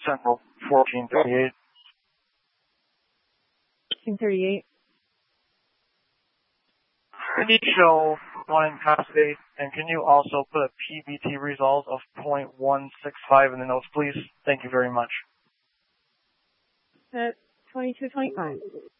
Central 1438. 1438. Can you show one in capacity, and can you also put a PBT result of 0.165 in the notes, please? Thank you very much. 2225.